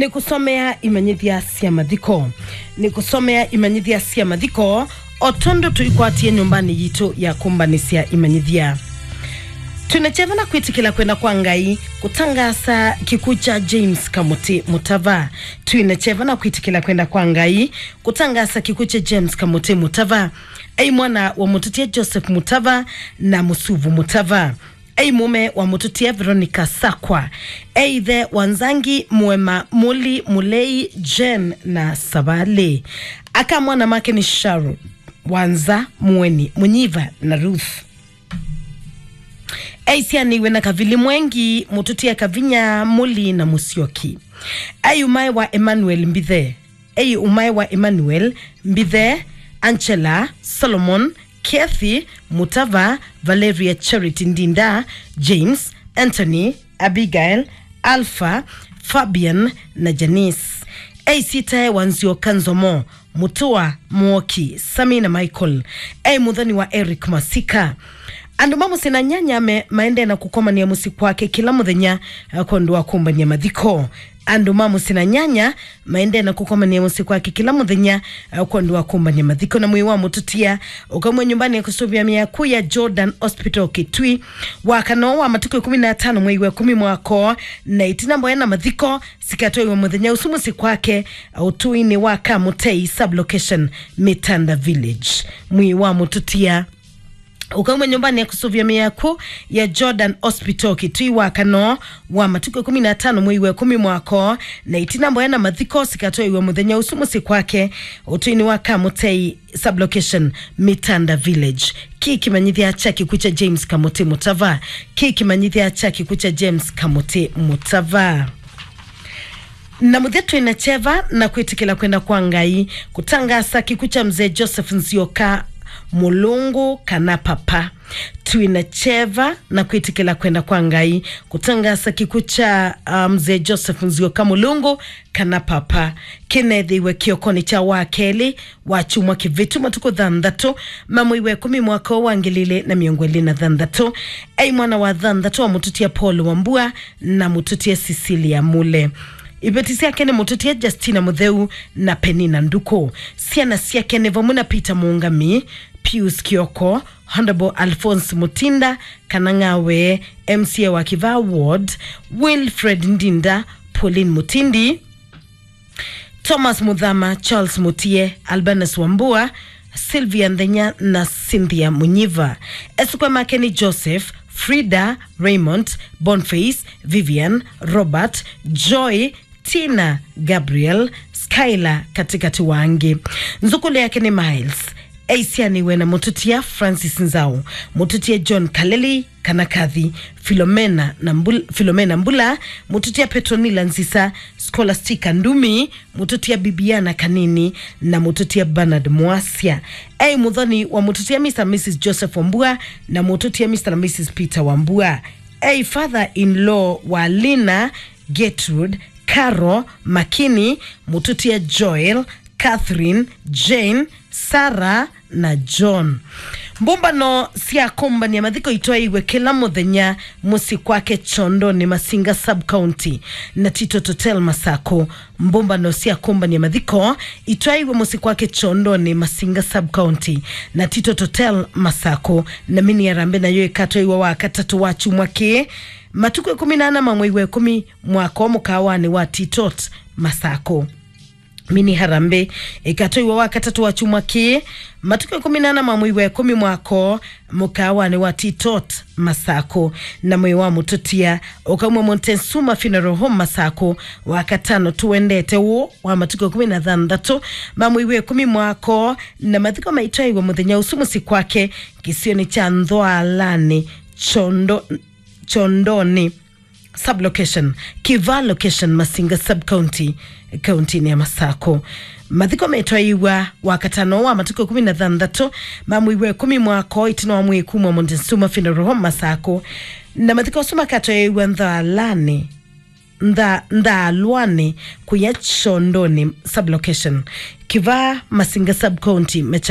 kusomea imanyithia cia mathiko. Ni kusomea imanyithia cia mathiko otondo tuikwatie nyumbani yitu ya kumbanisia imanyithia. Tunacheva na kuitikila kwenda kwa Ngai kutangasa kikucha James Kamuti Mutava. Tunacheva na kuitikila kwenda kwa Ngai kutangasa kikucha James Kamuti Mutava. Ai mwana wa mututia Joseph Mutava na Musuvu Mutava. Ai mume wa mututia Veronica Sakwa. Ai the wanzangi Mwema Muli Mulei Jen na Sabale. Aka mwana make ni Sharon Wanza Mweni Munyiva na Ruth. Aisia niwe na Kavili Mwengi mututia Kavinya Muli na Musioki. Ai umai wa Emmanuel Mbithe. Ai umai wa Emmanuel Mbithe, Angela, Solomon, Kathy, Mutava, Valeria Charity Ndinda, James, Anthony, Abigail, Alpha, Fabian na Janice. Sitae wanzio Kanzomo, Mutua, Mwoki, Sami na Michael. Mudhani wa Eric Masika. Andumamu sina nyanya maende na kukoma ni ya musiku wake kila muthenya kondua kumba ni ya madhiko. Andumamu sina nyanya maende na kukoma ni ya musiku wake kila muthenya kondua kumba ni ya madhiko. Na mwiwa mututia ukamwe nyumbani ya kusubia miyaku ya Jordan Hospital Kitui wakano wa matuko 15 mwiwe 10 mwako na itinambo ya na madhiko sikatoi wa muthenya usumu siku wake utui ni waka Mutei sublocation Mitanda Village. Mwiwa mututia ukamwe nyumbani ya kusuvia miyaku ya Jordan Hospital Kitui wakano wa matuko 15 mwiwe 10 mwako na itinambo ya na madhiko sikatoi wa muthenya usumu siku wake utuini waka Mutei sublocation Mitanda Village. Kiki manyithia chaki kucha James Kamuti Mutava. Kiki manyithia chaki kucha James Kamuti Mutava. Na mudhetu inacheva na kuitikila kwenda kwa Ngai kutangasa kikucha mzee Joseph Nzioka Mulungu kana papa. Tuinacheva na kuitikila kwenda kwa Ngai kutangasa kikucha mzee Joseph Nzioka Mulungu kana papa. Kennedy we kiokoni cha wakeli wachumwa kivitu matuko dhandatu mamwiwe 10 mwaka wangilile na miongweli na dhandatu. Mwana wa dhandatu wa mututia Paul Wambua na mututia Cecilia Mule. Ibetisi yake ni mututia Justina Mutheu na Penina Nduko. Siana siake ni Vamuna Peter Muungami, Pius Kioko, Honorable Alphonse Mutinda, Kanangawe, MCA wa Kiva Ward, Wilfred Ndinda, Pauline Mutindi, Thomas Mudhama, Charles Mutie, Albanus Wambua, Sylvia Ndenya na Cynthia Munyiva. Esukwe makeni Joseph, Frida, Raymond, Boniface, Vivian, Robert, Joy, Tina, Gabriel, Skyla katika Tuwangi. Nzukule yake ni Miles. Aisia niwe na mututia Francis Nzau, mututia John Kaleli Kanakathi, Filomena Mbula, mututia Petronila Nzisa, Scholastica Ndumi, mututia Bibiana Kanini na mututia Bernard Mwasia. Mudhoni wa mututia Mr. Mrs. Joseph Wambua na mututia Mr. na Mrs. Peter Wambua. Father-in-law wa Lina Gertrude Caro Makini, mututia Joel, Catherine, Jane, Sarah na John. Mbumbano siya komba ni ya madhiko itoa iwe kila muthenya musi kwake Chondo ni Masinga sub-county na Tito Totel Masako. Mbumbano siya komba ni ya madhiko itoa iwe musi kwake Chondo ni Masinga sub-county na Tito Totel Masako na mini ya rambe na yoe kato iwa wakatatu wachu mwake matuko 18 mamwiwe 10 mwako mukawani wa Titot Masako. Mini harambe ikatoiwa wakatatu wa chumaki matuko 18 mamwiwe 10 mwako mukawani wa Titot Masako na mwiwa mututia ukamwe Montesuma Funeral Home Masako wakatano tuendete wa matuko 16 mamwiwe 10 mwako na mathiko maitaiwa muthenya usumu sikwake kisioni cha Ndhoalani Chondoni sublocation Kiva location Masinga subcounty county ni ya Masako. Mathiko metwaiwa wakatano wa matuko 16 mamwiwe 10 mwako itino wa mwe kumwa Montesuma Funeral Home Masako na mathiko suma katwaiwa Ndhoalani Ndhalwane kuya Chondoni sublocation Kiva Masinga subcounty